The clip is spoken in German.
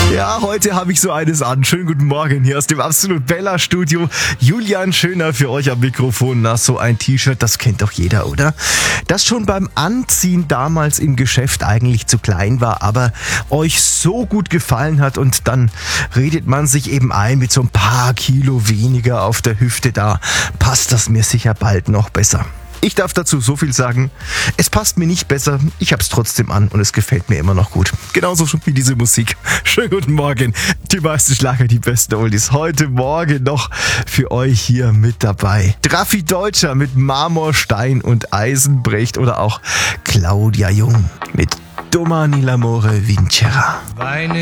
Ja, heute habe ich so eines an. Schönen guten Morgen hier aus dem Absolut Bella Studio. Julian Schöner für euch am Mikrofon. Na, so ein T-Shirt, das kennt doch jeder, oder? Das schon beim Anziehen damals im Geschäft eigentlich zu klein war, aber euch so gut gefallen hat und dann redet man sich eben ein mit so ein paar Kilo weniger auf der Hüfte, da passt das mir sicher bald noch besser. Ich darf dazu so viel sagen, es passt mir nicht besser, ich hab's trotzdem an und es gefällt mir immer noch gut. Genauso wie diese Musik. Schönen guten Morgen, die meisten Schlager, die besten Oldies. Heute Morgen noch für euch hier mit dabei. Raffi Deutscher mit Marmor, Stein und Eisenbrecht oder auch Claudia Jung mit Domani l'amore vincerà.